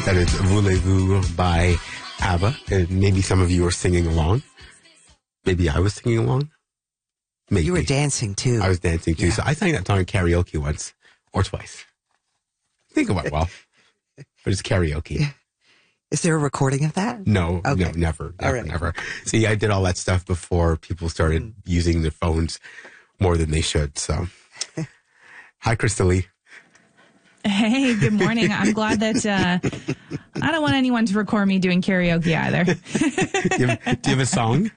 That is Voulez-Vous by ABBA. And maybe some of you are singing along. Maybe I was singing along. Maybe. You were dancing too. I was dancing too. Yeah. So I sang that song in karaoke once or twice. I think it went well. But it's karaoke. Yeah. Is there a recording of that? No, Okay. no, never, All right. never. See, I did all that stuff before people started using their phones more than they should. So, hi, Krista Lee. Hey, good morning. I'm glad that I don't want anyone to record me doing karaoke either. Do you have a song?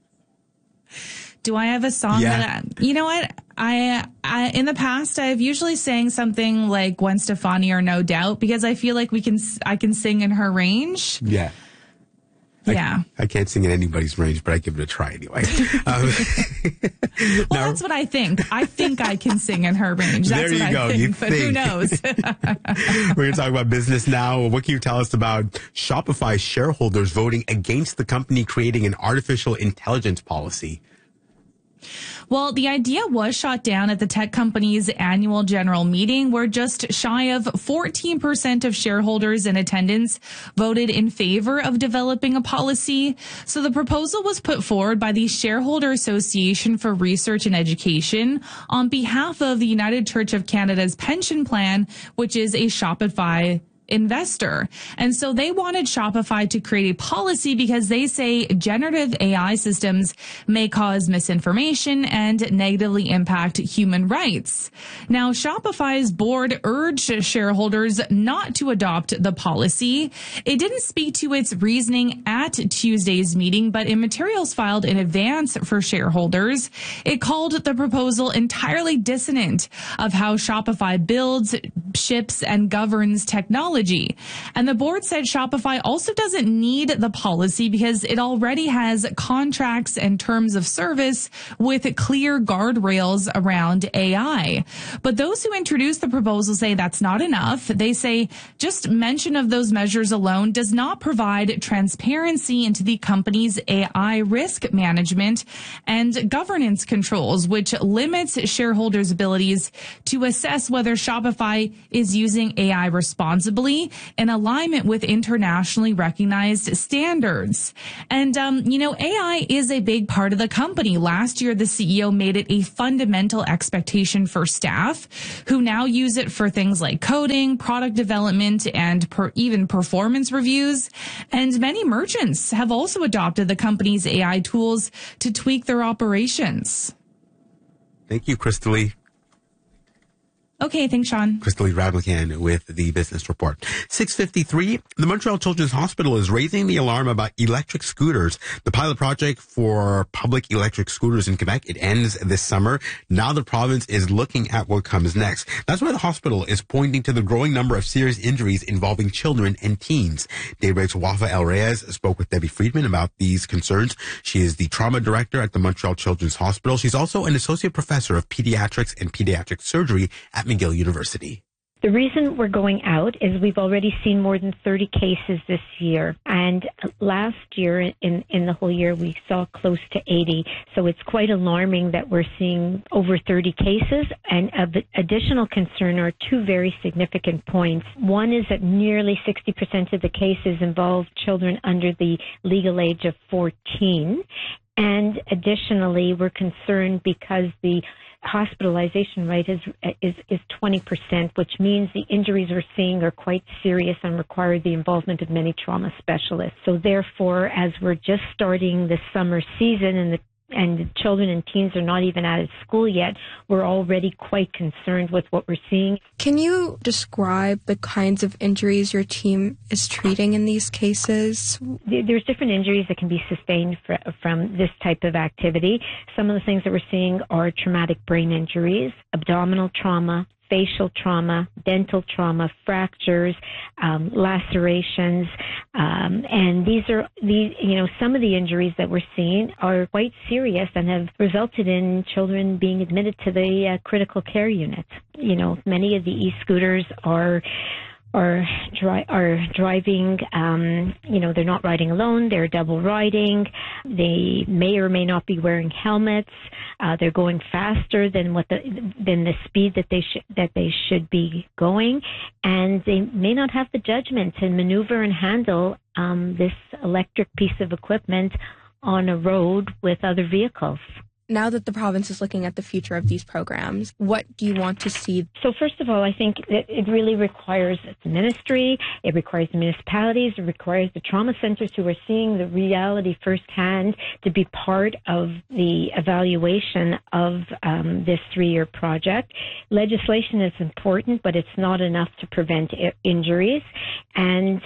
Do I have a song that you know what? I in the past I've usually sang something like Gwen Stefani or No Doubt because I feel like I can sing in her range. Yeah. Yeah. I can't sing in anybody's range, but I give it a try anyway. Well, that's what I think. I think I can sing in her range. That's There you what go. I think, You but who think. knows? We're going to talk about business now. What can you tell us about Shopify shareholders voting against the company creating an artificial intelligence policy? Well, the idea was shot down at the tech company's annual general meeting, where just shy of 14% of shareholders in attendance voted in favor of developing a policy. So the proposal was put forward by the Shareholder Association for Research and Education on behalf of the United Church of Canada's pension plan, which is a Shopify investor. And so they wanted Shopify to create a policy because they say generative AI systems may cause misinformation and negatively impact human rights. Now, Shopify's board urged shareholders not to adopt the policy. It didn't speak to its reasoning at Tuesday's meeting, but in materials filed in advance for shareholders, it called the proposal entirely dissonant of how Shopify builds, ships, and governs technology. And the board said Shopify also doesn't need the policy because it already has contracts and terms of service with clear guardrails around AI. But those who introduced the proposal say that's not enough. They say just mention of those measures alone does not provide transparency into the company's AI risk management and governance controls, which limits shareholders' abilities to assess whether Shopify is using AI responsibly in alignment with internationally recognized standards. And, AI is a big part of the company. Last year, the CEO made it a fundamental expectation for staff who now use it for things like coding, product development, and even performance reviews. And many merchants have also adopted the company's AI tools to tweak their operations. Thank you, Krista Lee. Okay, thanks, Sean. Krista Lee Radlican with the Business Report. 6:53. The Montreal Children's Hospital is raising the alarm about electric scooters. The pilot project for public electric scooters in Quebec, it ends this summer. Now the province is looking at what comes next. That's why the hospital is pointing to the growing number of serious injuries involving children and teens. Daybreak's Wafa El Reyes spoke with Debbie Friedman about these concerns. She is the trauma director at the Montreal Children's Hospital. She's also an associate professor of pediatrics and pediatric surgery at McGill University. The reason we're going out is we've already seen more than 30 cases this year. And last year, in the whole year, we saw close to 80. So it's quite alarming that we're seeing over 30 cases. And of additional concern are two very significant points. One is that nearly 60% of the cases involve children under the legal age of 14. And additionally, we're concerned because the hospitalization rate is 20%, which means the injuries we're seeing are quite serious and require the involvement of many trauma specialists. So therefore, as we're just starting the summer season and the children and teens are not even out of school yet, we're already quite concerned with what we're seeing. Can you describe the kinds of injuries your team is treating in these cases? There's different injuries that can be sustained from this type of activity. Some of the things that we're seeing are traumatic brain injuries, abdominal trauma, facial trauma, dental trauma, fractures, lacerations, and some of the injuries that we're seeing are quite serious and have resulted in children being admitted to the critical care unit. Many of the e-scooters are are driving, they're not riding alone, they're double riding, they may or may not be wearing helmets, they're going faster than the speed that they should be going, and they may not have the judgment to maneuver and handle this electric piece of equipment on a road with other vehicles. Now that the province is looking at the future of these programs, what do you want to see? So first of all, I think that it really requires the ministry, it requires the municipalities, it requires the trauma centers who are seeing the reality firsthand to be part of the evaluation of this 3-year project. Legislation is important, but it's not enough to prevent injuries. And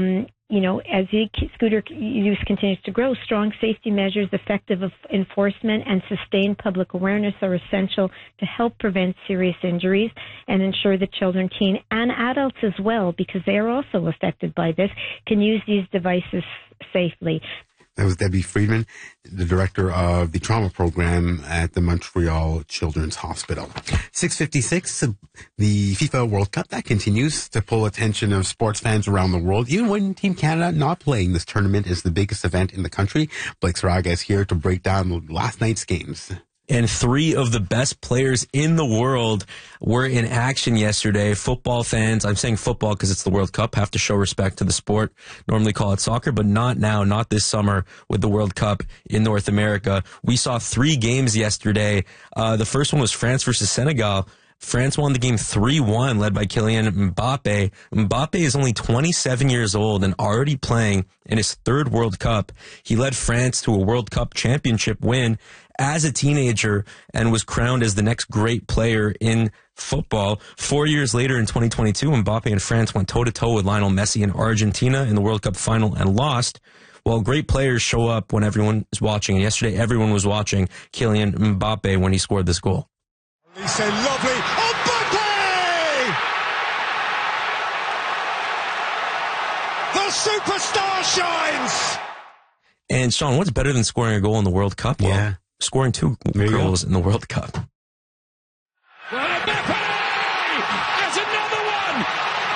as e-scooter use continues to grow, strong safety measures, effective enforcement, and sustained public awareness are essential to help prevent serious injuries and ensure that children, teen, and adults as well, because they are also affected by this, can use these devices safely. That was Debbie Friedman, the director of the trauma program at the Montreal Children's Hospital. 6:56, the FIFA World Cup, that continues to pull attention of sports fans around the world. Even when Team Canada not playing, this tournament is the biggest event in the country. Blake Saraga is here to break down last night's games. And 3 of the best players in the world were in action yesterday. Football fans, I'm saying football because it's the World Cup, have to show respect to the sport. Normally call it soccer, but not now, not this summer with the World Cup in North America. We saw 3 games yesterday. The first one was France versus Senegal. France won the game 3-1, led by Kylian Mbappe. Mbappe is only 27 years old and already playing in his 3rd World Cup. He led France to a World Cup championship win as a teenager and was crowned as the next great player in football. 4 years later, in 2022, Mbappe and France went toe-to-toe with Lionel Messi in Argentina in the World Cup final and lost. Well, great players show up when everyone is watching. And yesterday, everyone was watching Kylian Mbappe when he scored this goal. He's so lovely. Mbappe! The superstar shines! And Sean, what's better than scoring a goal in the World Cup? Well, yeah. Scoring 2 goals in the World Cup. Well, Mbappe has another one!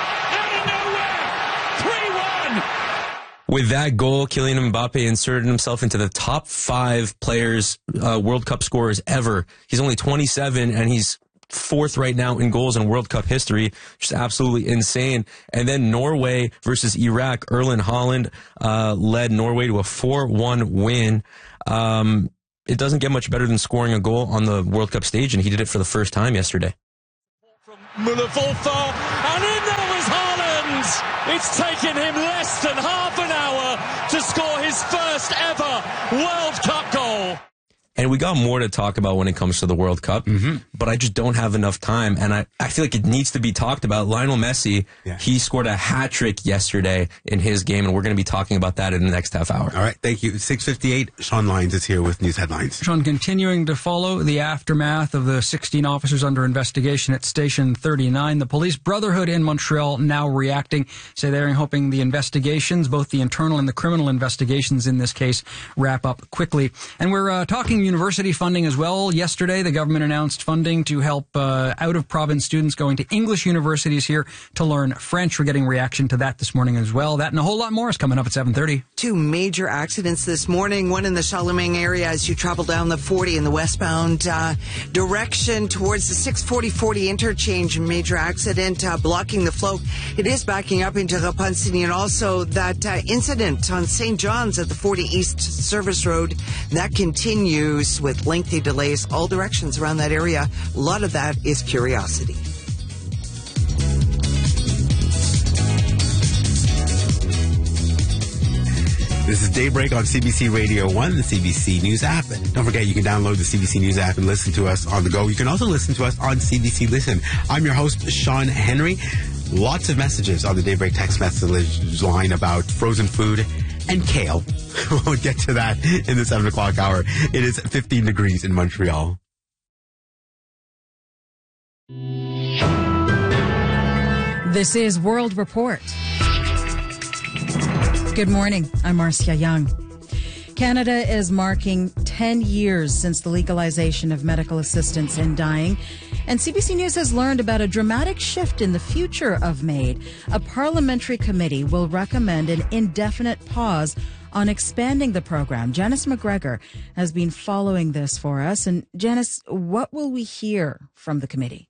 Out of nowhere! 3-1! With that goal, Kylian Mbappe inserted himself into the top 5 players, World Cup scorers ever. He's only 27 and he's 4th right now in goals in World Cup history. Just absolutely insane. And then Norway versus Iraq. Erling Haaland led Norway to a 4-1 win. It doesn't get much better than scoring a goal on the World Cup stage, and he did it for the first time yesterday. From Müller-Wolfer, and in there was Haaland! It's taken him less than half an hour to score his first ever World Cup goal. And we got more to talk about when it comes to the World Cup, but I just don't have enough time. And I feel like it needs to be talked about. Lionel Messi, he scored a hat-trick yesterday in his game, and we're going to be talking about that in the next half hour. All right, thank you. 6:58, Sean Lyons is here with news headlines. Sean, continuing to follow the aftermath of the 16 officers under investigation at Station 39. The Police Brotherhood in Montreal now reacting. Say they're hoping the investigations, both the internal and the criminal investigations in this case, wrap up quickly. And we're talking university funding as well. Yesterday, the government announced funding to help out-of-province students going to English universities here to learn French. We're getting reaction to that this morning as well. That and a whole lot more is coming up at 7:30. 2 major accidents this morning. One in the Charlemagne area as you travel down the 40 in the westbound direction towards the 640-40 interchange. Major accident blocking the flow. It is backing up into Repentigny, and also that incident on St. John's at the 40 East Service Road. That continues with lengthy delays all directions around that area. A lot of that is Curiosity. This is Daybreak on CBC Radio 1, the CBC News app. Don't forget, you can download the CBC News app and listen to us on the go. You can also listen to us on CBC Listen. I'm your host, Sean Henry. Lots of messages on the Daybreak text message line about frozen food and kale. We'll get to that in the 7 o'clock hour. It is 15 degrees in Montreal. This is World Report. Good morning. I'm Marcia Young. Canada is marking 10 years since the legalization of medical assistance in dying. And CBC News has learned about a dramatic shift in the future of MAID. A parliamentary committee will recommend an indefinite pause on expanding the program. Janice McGregor has been following this for us. And Janice, what will we hear from the committee?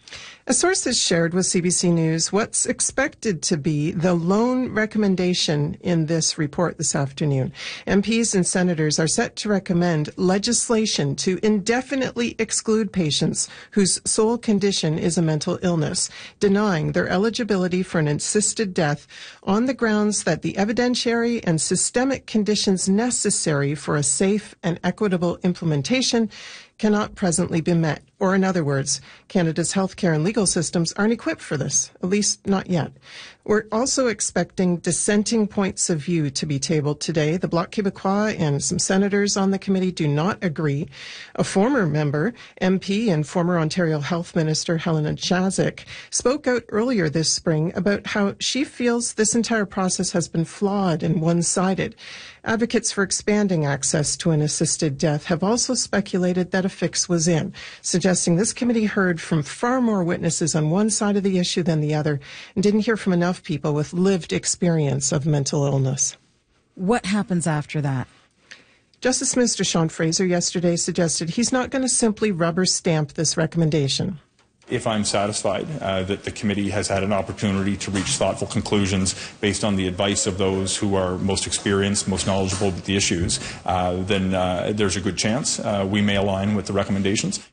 A source has shared with CBC News what's expected to be the lone recommendation in this report this afternoon. MPs and senators are set to recommend legislation to indefinitely exclude patients whose sole condition is a mental illness, denying their eligibility for an assisted death on the grounds that the evidentiary and systemic conditions necessary for a safe and equitable implementation cannot presently be met. Or in other words, Canada's healthcare and legal systems aren't equipped for this, at least not yet. We're also expecting dissenting points of view to be tabled today. The Bloc Québécois and some senators on the committee do not agree. A former member, MP and former Ontario Health Minister Helena Jazik, spoke out earlier this spring about how she feels this entire process has been flawed and one-sided. Advocates for expanding access to an assisted death have also speculated that a fix was in, suggesting this committee heard from far more witnesses on one side of the issue than the other and didn't hear from enough people with lived experience of mental illness. What happens after that? Justice Minister Sean Fraser yesterday suggested he's not going to simply rubber stamp this recommendation. If I'm satisfied that the committee has had an opportunity to reach thoughtful conclusions based on the advice of those who are most experienced, most knowledgeable about the issues, then there's a good chance we may align with the recommendations.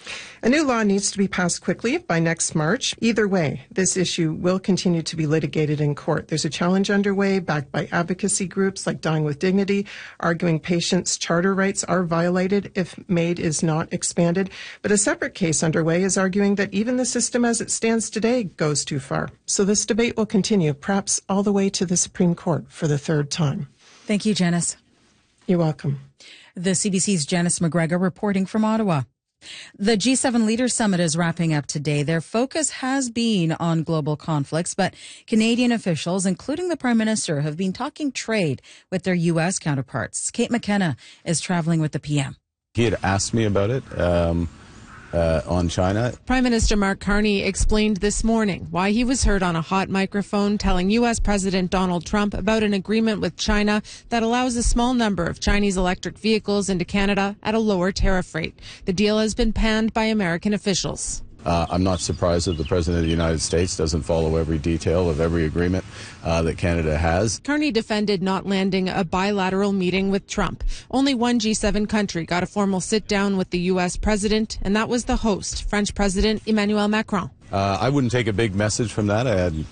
A new law needs to be passed quickly by next March. Either way, this issue will continue to be litigated in court. There's a challenge underway backed by advocacy groups like Dying with Dignity, arguing patients' charter rights are violated if MAID is not expanded. But a separate case underway is arguing that even the system as it stands today goes too far. So this debate will continue, perhaps all the way to the Supreme Court for the third time. Thank you, Janice. You're welcome. The CBC's Janice McGregor reporting from Ottawa. The G7 Leaders Summit is wrapping up today. Their focus has been on global conflicts, but Canadian officials, including the Prime Minister, have been talking trade with their U.S. counterparts. Kate McKenna is traveling with the PM. He had asked me about it on China. Prime Minister Mark Carney explained this morning why he was heard on a hot microphone telling U.S. President Donald Trump about an agreement with China that allows a small number of Chinese electric vehicles into Canada at a lower tariff rate. The deal has been panned by American officials. I'm not surprised that the President of the United States doesn't follow every detail of every agreement that Canada has. Carney defended not landing a bilateral meeting with Trump. Only one G7 country got a formal sit-down with the U.S. president, and that was the host, French President Emmanuel Macron. I wouldn't take a big message from that. I had